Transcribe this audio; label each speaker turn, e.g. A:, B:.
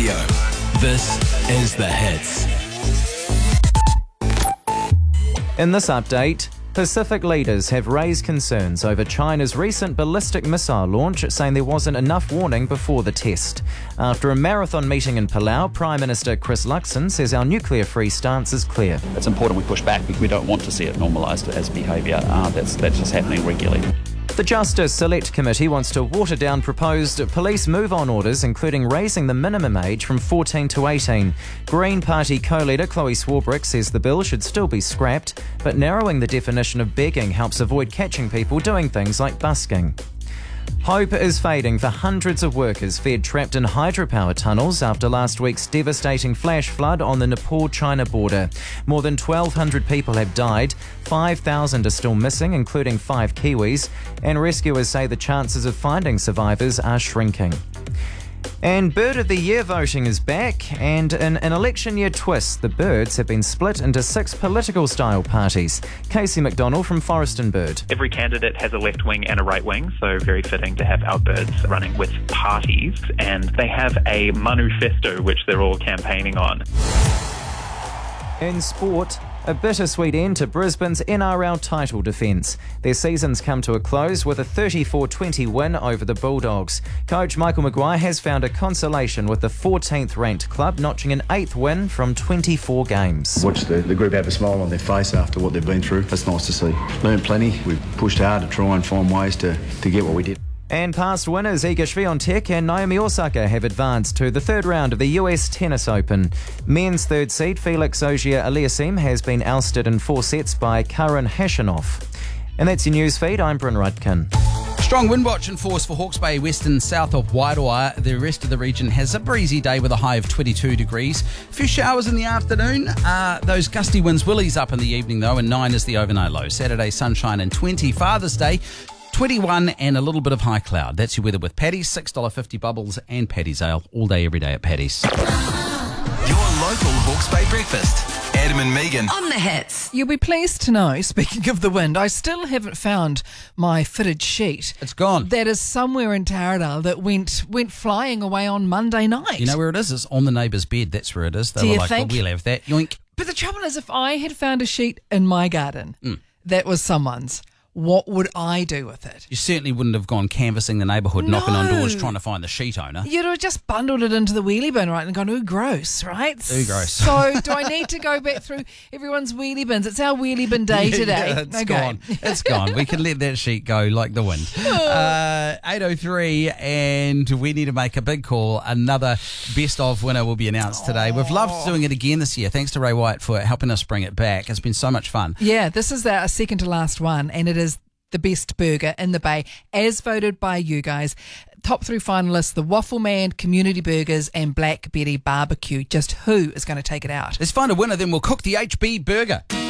A: Radio. This is The Hits.
B: In this update, Pacific leaders have raised concerns over China's recent ballistic missile launch, saying there wasn't enough warning before the test. After a marathon meeting in Palau, Prime Minister Chris Luxon says our nuclear-free stance is clear.
C: It's important we push back because we don't want to see it normalised as behaviour. That's just happening regularly.
B: The Justice Select Committee wants to water down proposed police move-on orders, including raising the minimum age from 14 to 18. Green Party co-leader Chloe Swarbrick says the bill should still be scrapped, but narrowing the definition of begging helps avoid catching people doing things like busking. Hope is fading for hundreds of workers fed trapped in hydropower tunnels after last week's devastating flash flood on the Nepal-China border. More than 1,200 people have died, 5,000 are still missing, including 5 Kiwis, and rescuers say the chances of finding survivors are shrinking. And Bird of the Year voting is back, and in an election year twist, the birds have been split into 6 political style parties. Casey McDonald from Forest and Bird.
D: Every candidate has a left wing and a right wing, so very fitting to have our birds running with parties, and they have a manifesto which they're all campaigning on.
B: In sport, a bittersweet end to Brisbane's NRL title defence. Their season's come to a close with a 34-20 win over the Bulldogs. Coach Michael Maguire has found a consolation with the 14th ranked club notching an 8th win from 24 games.
E: Watch the group have a smile on their face after what they've been through. That's nice to see. Learned plenty. We've pushed hard to try and find ways to get what we did.
B: And past winners Iga Swiatek and Naomi Osaka have advanced to the third round of the US Tennis Open. Men's third seed Felix Auger-Aliassime has been ousted in 4 sets by Karen Khachanov. And that's your news feed. I'm Bryn Rudkin.
F: Strong wind watch in force for Hawke's Bay, western south of Wairoa. The rest of the region has a breezy day with a high of 22 degrees. A few showers in the afternoon. Those gusty winds will ease up in the evening though, and 9 is the overnight low. Saturday sunshine and 20. Father's Day 21 and a little bit of high cloud. That's your weather with Paddy's, $6.50 bubbles and Paddy's Ale all day, every day at Paddy's.
A: Your local Hawke's Bay breakfast. Adam and Megan.
G: On The Hits.
H: You'll be pleased to know, speaking of the wind, I still haven't found my fitted sheet.
F: It's gone.
H: That is somewhere in Taradale that went flying away on Monday night.
F: You know where it is? It's on the neighbour's bed. That's where it is. They
H: Do
F: were
H: you
F: like,
H: think?
F: well, we'll have that. Yoink.
H: But the trouble is, if I had found a sheet in my garden that was someone's, what would I do with it?
F: You certainly wouldn't have gone canvassing the neighbourhood, knocking on doors, trying to find the sheet owner.
H: You'd have just bundled it into the wheelie bin, right, and gone, ooh, gross, right?
F: Ooh, gross. So
H: do I need to go back through everyone's wheelie bins? It's our wheelie bin day today.
F: Yeah, it's gone. It's gone. We can let that sheet go like the wind. 8:03, and we need to make a big call. Another best of winner will be announced today. We've loved doing it again this year. Thanks to Ray White for helping us bring it back. It's been so much fun.
H: Yeah, this is our second to last one, and it is the best burger in the Bay, as voted by you guys. Top 3 finalists, the Waffle Man, Community Burgers, and Black Betty Barbecue. Just who is going to take it out?
F: Let's find a winner, then we'll cook the HB burger.